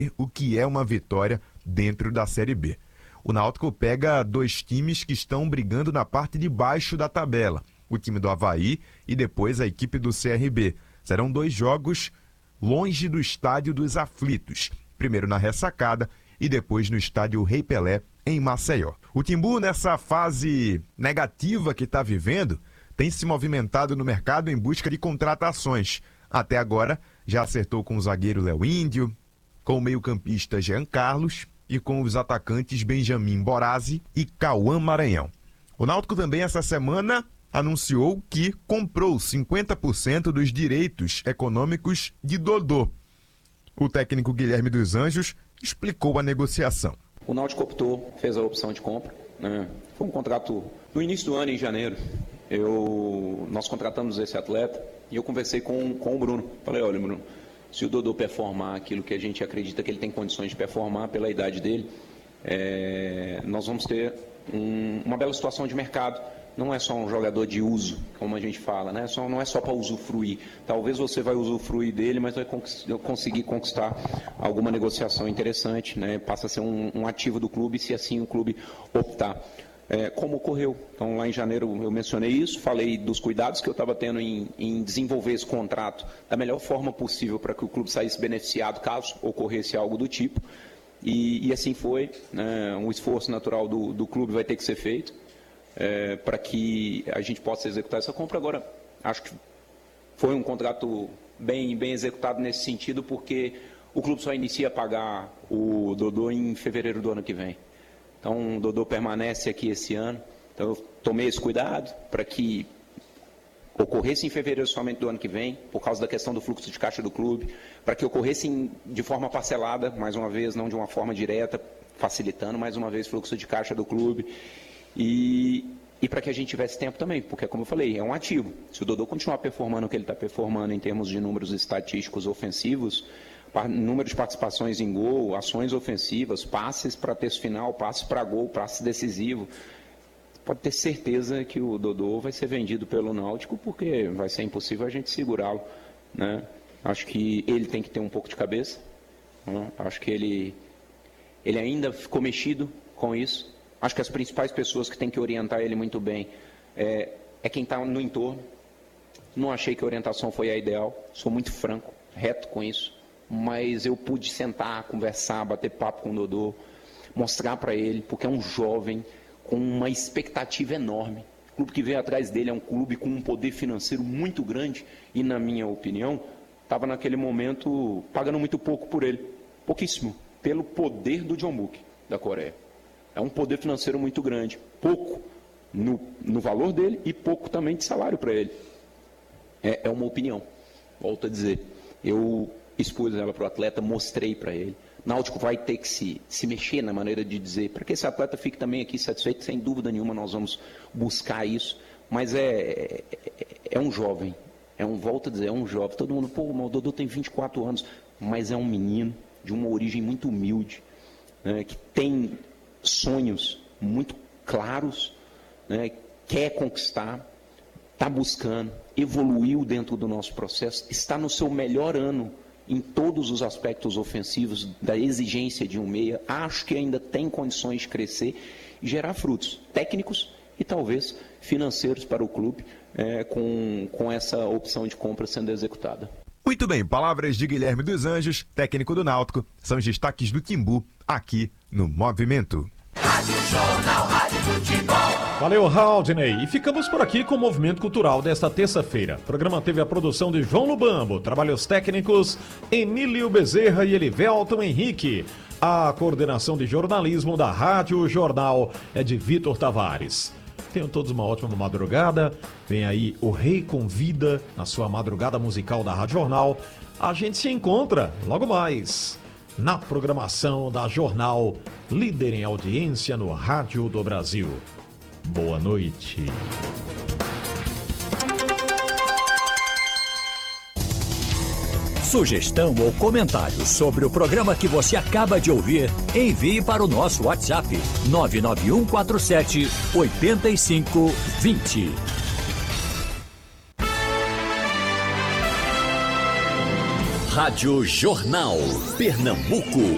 o que é uma vitória dentro da Série B. O Náutico pega dois times que estão brigando na parte de baixo da tabela, o time do Avaí e depois a equipe do CRB. Serão dois jogos longe do Estádio dos Aflitos, primeiro na Ressacada e depois no Estádio Rei Pelé, em Maceió. O Timbu, nessa fase negativa que está vivendo, tem se movimentado no mercado em busca de contratações. Até agora, já acertou com o zagueiro Léo Índio, com o meio-campista Jean Carlos e com os atacantes Benjamin Borazzi e Cauã Maranhão. O Náutico também, essa semana, anunciou que comprou 50% dos direitos econômicos de Dodô. O técnico Guilherme dos Anjos explicou a negociação. O Náutico optou, fez a opção de compra, né? Foi um contrato no início do ano, em janeiro. Nós contratamos esse atleta e eu conversei com o Bruno. Falei, olha, Bruno, se o Dodô performar aquilo que a gente acredita que ele tem condições de performar pela idade dele, nós vamos ter uma bela situação de mercado. Não é só um jogador de uso, como a gente fala, né? Não é só para usufruir. Talvez você vai usufruir dele, mas vai conseguir conquistar alguma negociação interessante, né? Passa a ser um ativo do clube, se assim o clube optar. Como ocorreu. Então, lá em janeiro eu mencionei isso, falei dos cuidados que eu estava tendo em desenvolver esse contrato da melhor forma possível para que o clube saísse beneficiado caso ocorresse algo do tipo. E assim foi, né? Um esforço natural do clube vai ter que ser feito. Para que a gente possa executar essa compra. Agora, acho que foi um contrato bem executado nesse sentido, porque o clube só inicia a pagar o Dodô em fevereiro do ano que vem. Então, o Dodô permanece aqui esse ano. Então, eu tomei esse cuidado para que ocorresse em fevereiro somente do ano que vem, por causa da questão do fluxo de caixa do clube, para que ocorresse de forma parcelada, mais uma vez, não de uma forma direta, facilitando mais uma vez o fluxo de caixa do clube. E para que a gente tivesse tempo também, porque, como eu falei, é um ativo. Se o Dodô continuar performando o que ele está performando em termos de números estatísticos ofensivos, número de participações em gol, ações ofensivas, passes para terço final, passes para gol, passe decisivo, pode ter certeza que o Dodô vai ser vendido pelo Náutico, porque vai ser impossível a gente segurá-lo, né? Acho que ele tem que ter um pouco de cabeça, né? Acho que ele ainda ficou mexido com isso. Acho que as principais pessoas que têm que orientar ele muito bem é quem está no entorno. Não achei que a orientação foi a ideal, sou muito franco, reto com isso, mas eu pude sentar, conversar, bater papo com o Dodô, mostrar para ele, porque é um jovem com uma expectativa enorme. O clube que veio atrás dele é um clube com um poder financeiro muito grande e, na minha opinião, estava naquele momento pagando muito pouco por ele, pouquíssimo, pelo poder do Jeonbuk da Coreia. É um poder financeiro muito grande, pouco no valor dele e pouco também de salário para ele. É uma opinião, volto a dizer. Eu expus ela para o atleta, mostrei para ele. Náutico vai ter que se mexer na maneira de dizer, para que esse atleta fique também aqui satisfeito, sem dúvida nenhuma nós vamos buscar isso, mas é um jovem, volto a dizer, é um jovem. Todo mundo, o Dodô tem 24 anos, mas é um menino de uma origem muito humilde, né, que tem sonhos muito claros, né, quer conquistar, está buscando, evoluiu dentro do nosso processo, está no seu melhor ano em todos os aspectos ofensivos da exigência de um meia. Acho que ainda tem condições de crescer e gerar frutos técnicos e talvez financeiros para o clube com essa opção de compra sendo executada. Muito bem, palavras de Guilherme dos Anjos, técnico do Náutico, são os destaques do Timbu aqui no Movimento. Rádio Jornal, Rádio Futebol. Valeu, Haldney. E ficamos por aqui com o Movimento Cultural desta terça-feira. O programa teve a produção de João Lubambo, trabalhos técnicos Emílio Bezerra e Elivelton Henrique. A coordenação de jornalismo da Rádio Jornal é de Vitor Tavares. Tenham todos uma ótima madrugada. Vem aí o Rei Convida na sua madrugada musical da Rádio Jornal. A gente se encontra logo mais na programação da Jornal, líder em audiência no Rádio do Brasil. Boa noite. Sugestão ou comentário sobre o programa que você acaba de ouvir, envie para o nosso WhatsApp 99147-8520. Rádio Jornal, Pernambuco